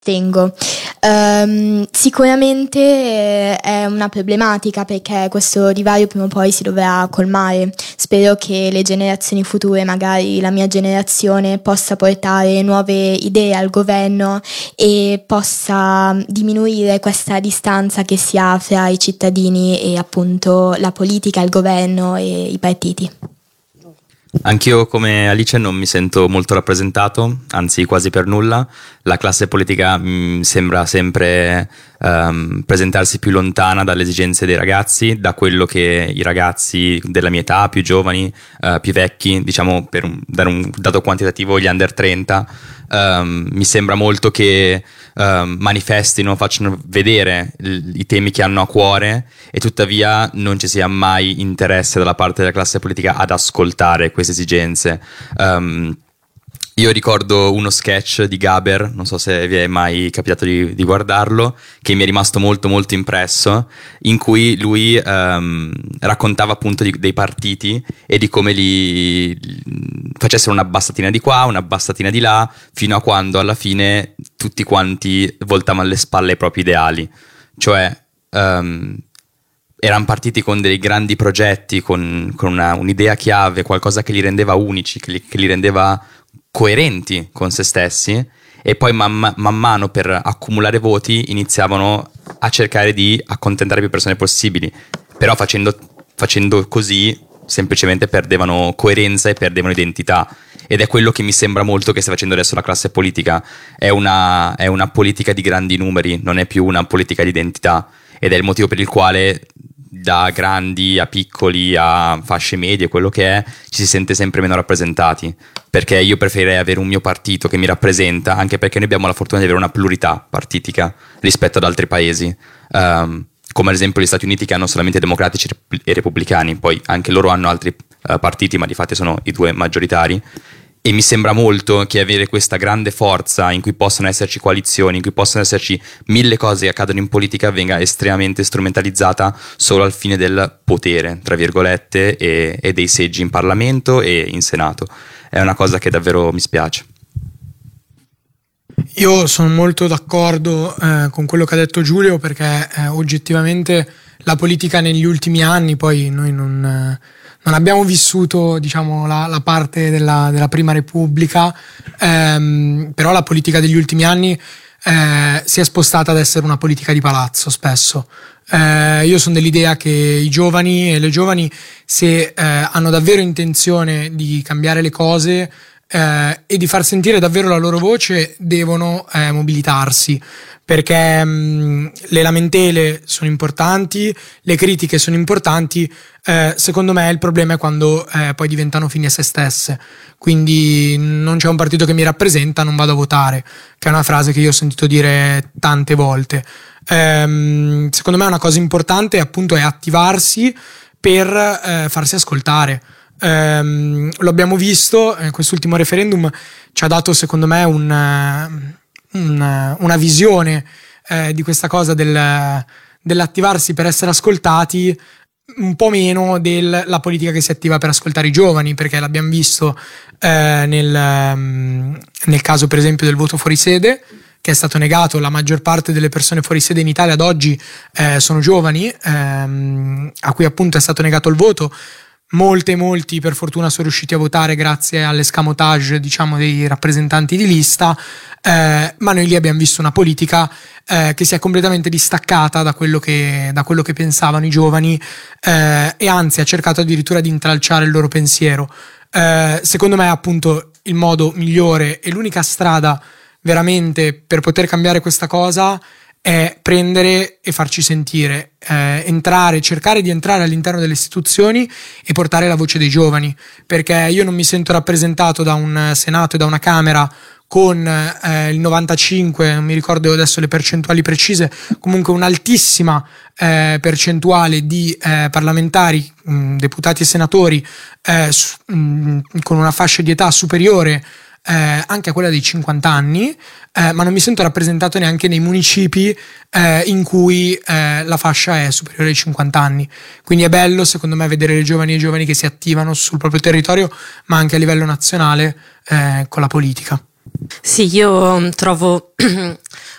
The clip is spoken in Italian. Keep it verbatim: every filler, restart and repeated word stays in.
Tengo. Um, sicuramente eh, è una problematica perché questo divario prima o poi si dovrà colmare. Spero che le generazioni future, magari la mia generazione, possa portare nuove idee al governo e possa diminuire questa distanza che si ha fra i cittadini e appunto la politica, il governo e i partiti. Anch'io come Alice non mi sento molto rappresentato, anzi quasi per nulla. La classe politica mi sembra sempre um, presentarsi più lontana dalle esigenze dei ragazzi, da quello che i ragazzi della mia età, più giovani, uh, più vecchi, diciamo per un, dare un dato quantitativo, gli under trenta, um, mi sembra molto che um, manifestino, facciano vedere l- i temi che hanno a cuore e tuttavia non ci sia mai interesse dalla parte della classe politica ad ascoltare queste esigenze. Um, io ricordo uno sketch di Gaber, non so se vi è mai capitato di, di guardarlo, che mi è rimasto molto molto impresso, in cui lui um, raccontava appunto di, dei partiti e di come li facessero una bassatina di qua, una bassatina di là, fino a quando alla fine tutti quanti voltavano alle spalle ai propri ideali. Cioè um, erano partiti con dei grandi progetti, con, con una, un'idea chiave, qualcosa che li rendeva unici, che li, che li rendeva coerenti con se stessi, e poi man, man mano per accumulare voti iniziavano a cercare di accontentare più persone possibili, però facendo, facendo così semplicemente perdevano coerenza e perdevano identità, ed è quello che mi sembra molto che stia facendo adesso la classe politica. È una, è una politica di grandi numeri, non è più una politica di identità, ed è il motivo per il quale da grandi a piccoli a fasce medie, quello che è, ci si sente sempre meno rappresentati, perché io preferirei avere un mio partito che mi rappresenta, anche perché noi abbiamo la fortuna di avere una pluralità partitica rispetto ad altri paesi, um, come ad esempio gli Stati Uniti, che hanno solamente democratici e repubblicani, poi anche loro hanno altri uh, partiti, ma di fatto sono i due maggioritari. E mi sembra molto che avere questa grande forza in cui possono esserci coalizioni, in cui possono esserci mille cose che accadono in politica, venga estremamente strumentalizzata solo al fine del potere, tra virgolette, e, e dei seggi in Parlamento e in Senato. È una cosa che davvero mi spiace. Io sono molto d'accordo eh, con quello che ha detto Giulio, perché eh, oggettivamente la politica negli ultimi anni, poi noi non... Eh, Non abbiamo vissuto, diciamo, la, la parte della, della Prima Repubblica, ehm, però la politica degli ultimi anni eh, si è spostata ad essere una politica di palazzo spesso. Eh, io sono dell'idea che i giovani e le giovani, se eh, hanno davvero intenzione di cambiare le cose eh, e di far sentire davvero la loro voce, devono eh, mobilitarsi. Perché mh, le lamentele sono importanti, le critiche sono importanti, eh, secondo me il problema è quando eh, poi diventano fini a se stesse. Quindi non c'è un partito che mi rappresenta, non vado a votare, che è una frase che io ho sentito dire tante volte. Ehm, secondo me una cosa importante appunto è attivarsi per eh, farsi ascoltare. Ehm, lo abbiamo visto, eh, quest'ultimo referendum ci ha dato secondo me un... Una, una visione eh, di questa cosa del, dell'attivarsi per essere ascoltati, un po' meno della politica che si attiva per ascoltare i giovani, perché l'abbiamo visto eh, nel, um, nel caso per esempio del voto fuori sede, che è stato negato. La maggior parte delle persone fuori sede in Italia ad oggi eh, sono giovani, ehm, a cui appunto è stato negato il voto. Molte, molti per fortuna sono riusciti a votare grazie all'escamotage, diciamo, dei rappresentanti di lista, eh, ma noi lì abbiamo visto una politica eh, che si è completamente distaccata da quello che, da quello che pensavano i giovani eh, e anzi ha cercato addirittura di intralciare il loro pensiero. Eh, secondo me appunto il modo migliore e l'unica strada veramente per poter cambiare questa cosa è prendere e farci sentire, eh, entrare, cercare di entrare all'interno delle istituzioni e portare la voce dei giovani, perché io non mi sento rappresentato da un Senato e da una Camera con eh, il novantacinque, non mi ricordo adesso le percentuali precise, comunque un'altissima eh, percentuale di eh, parlamentari, mh, deputati e senatori eh, su, mh, con una fascia di età superiore Eh, anche a quella dei cinquanta anni, eh, ma non mi sento rappresentato neanche nei municipi eh, in cui eh, la fascia è superiore ai cinquanta anni. Quindi è bello secondo me vedere le giovani e i giovani che si attivano sul proprio territorio, ma anche a livello nazionale eh, con la politica. Sì, io trovo